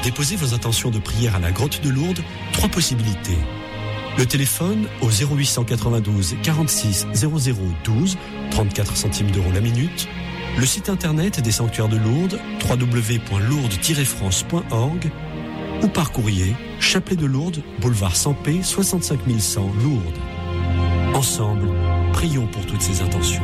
déposer vos intentions de prière à la Grotte de Lourdes, 3 possibilités. Le téléphone au 0892 46 00 12, 34 centimes d'euros la minute. Le site internet des sanctuaires de Lourdes, www.lourdes-france.org, ou par courrier, Chapelet de Lourdes, boulevard Sampé, 65 100 Lourdes. Ensemble, prions pour toutes ces intentions.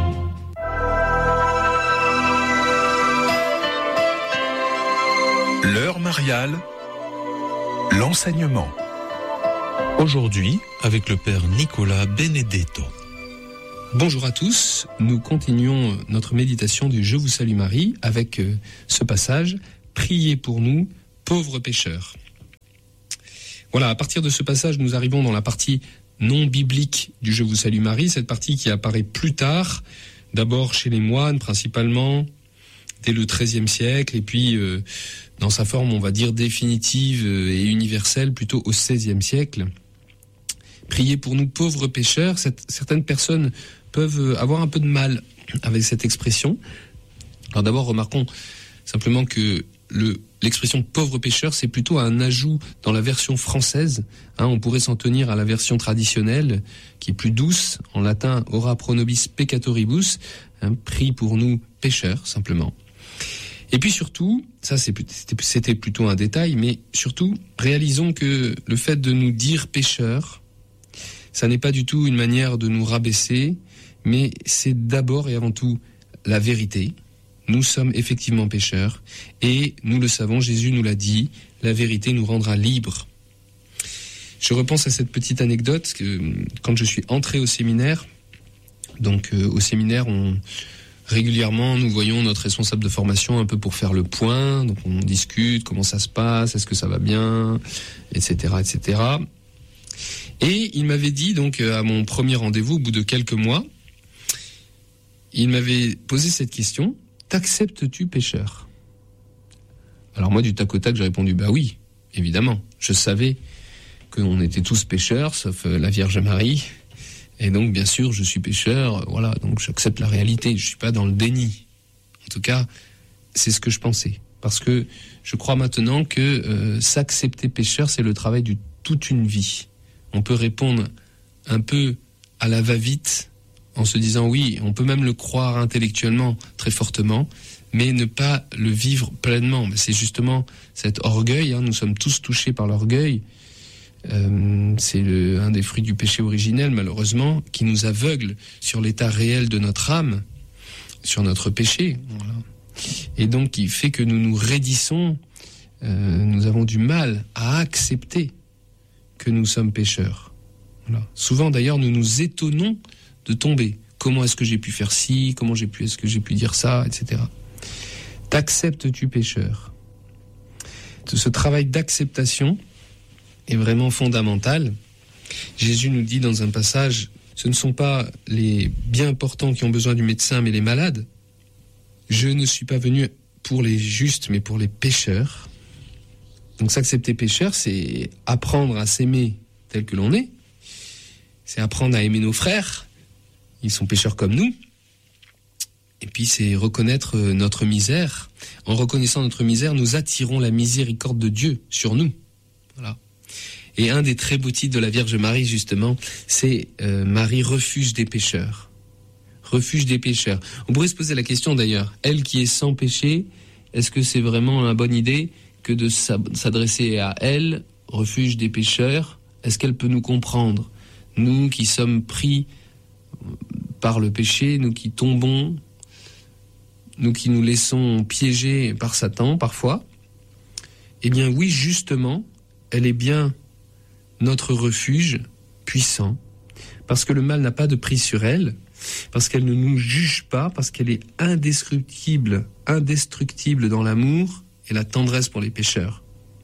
L'heure mariale, l'enseignement. Aujourd'hui, avec le Père Nicolas Benedetto. Bonjour à tous, nous continuons notre méditation du Je vous salue Marie avec ce passage « Priez pour nous, pauvres pécheurs ». Voilà, à partir de ce passage, nous arrivons dans la partie non biblique du Je vous salue Marie, cette partie qui apparaît plus tard, d'abord chez les moines principalement, dès le XIIIe siècle, et puis dans sa forme, on va dire, définitive et universelle, plutôt au XVIe siècle. Priez pour nous pauvres pécheurs. Certaines personnes peuvent avoir un peu de mal avec cette expression. Alors d'abord, remarquons simplement que l'expression pauvre pécheur, c'est plutôt un ajout dans la version française. On pourrait s'en tenir à la version traditionnelle, qui est plus douce, en latin ora pro nobis peccatoribus, prie pour nous pécheurs, simplement. Et puis surtout, ça c'était plutôt un détail, mais surtout, réalisons que le fait de nous dire pécheurs, ça n'est pas du tout une manière de nous rabaisser, mais c'est d'abord et avant tout la vérité. Nous sommes effectivement pécheurs, et nous le savons, Jésus nous l'a dit, la vérité nous rendra libres. Je repense à cette petite anecdote, que quand je suis entré au séminaire, donc au séminaire, régulièrement, nous voyons notre responsable de formation un peu pour faire le point, donc on discute, comment ça se passe, est-ce que ça va bien, etc., etc. Et il m'avait dit, donc, à mon premier rendez-vous, au bout de quelques mois, il m'avait posé cette question, « T'acceptes-tu pécheur ?» Alors moi, du tac au tac, j'ai répondu, bah oui, évidemment. Je savais qu'on était tous pécheurs, sauf la Vierge Marie. Et donc, bien sûr, je suis pécheur, voilà, donc j'accepte la réalité, je suis pas dans le déni. En tout cas, c'est ce que je pensais. Parce que je crois maintenant que s'accepter pécheur, c'est le travail de toute une vie. On peut répondre un peu à la va-vite en se disant oui, on peut même le croire intellectuellement très fortement, mais ne pas le vivre pleinement. C'est justement cet orgueil, nous sommes tous touchés par l'orgueil, c'est un des fruits du péché originel malheureusement, qui nous aveugle sur l'état réel de notre âme, sur notre péché. Voilà. Et donc qui fait que nous nous raidissons, nous avons du mal à accepter que nous sommes pécheurs. Voilà. Souvent d'ailleurs nous nous étonnons de tomber. Comment est-ce que j'ai pu faire ci? Est-ce que j'ai pu dire ça, etc. T'acceptes-tu pécheur? Ce travail d'acceptation est vraiment fondamental. Jésus nous dit dans un passage, ce ne sont pas les bien portants qui ont besoin du médecin, mais les malades. Je ne suis pas venu pour les justes, mais pour les pécheurs. Donc s'accepter pécheur, c'est apprendre à s'aimer tel que l'on est. C'est apprendre à aimer nos frères. Ils sont pécheurs comme nous. Et puis c'est reconnaître notre misère. En reconnaissant notre misère, nous attirons la miséricorde de Dieu sur nous. Voilà. Et un des très beaux titres de la Vierge Marie, justement, c'est Marie, refuge des pécheurs. Refuge des pécheurs. On pourrait se poser la question d'ailleurs, elle qui est sans péché, est-ce que c'est vraiment une bonne idée que de s'adresser à elle, refuge des pécheurs? Est-ce qu'elle peut nous comprendre? Nous qui sommes pris par le péché, nous qui tombons, nous qui nous laissons piéger par Satan parfois, eh bien oui, justement, elle est bien notre refuge puissant, parce que le mal n'a pas de prise sur elle, parce qu'elle ne nous juge pas, parce qu'elle est indestructible dans l'amour et la tendresse pour les pécheurs.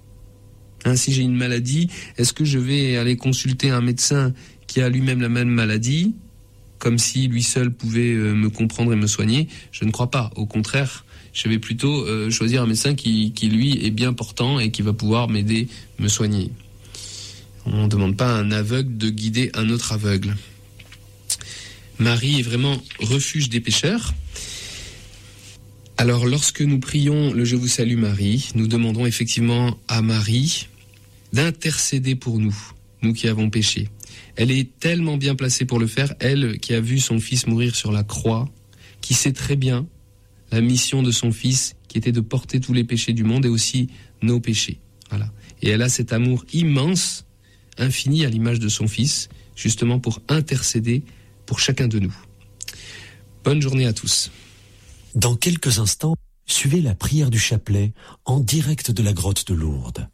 Si j'ai une maladie, est-ce que je vais aller consulter un médecin qui a lui-même la même maladie, comme si lui seul pouvait me comprendre et me soigner? Je ne crois pas. Au contraire, je vais plutôt choisir un médecin qui lui est bien portant et qui va pouvoir m'aider, me soigner. On ne demande pas à un aveugle de guider un autre aveugle. Marie est vraiment refuge des pécheurs. Alors, lorsque nous prions le Je vous salue Marie, nous demandons effectivement à Marie d'intercéder pour nous, nous qui avons péché. Elle est tellement bien placée pour le faire, elle qui a vu son fils mourir sur la croix, qui sait très bien la mission de son fils, qui était de porter tous les péchés du monde et aussi nos péchés. Voilà. Et elle a cet amour immense, infini à l'image de son fils, justement pour intercéder pour chacun de nous. Bonne journée à tous. Dans quelques instants, suivez la prière du chapelet en direct de la grotte de Lourdes.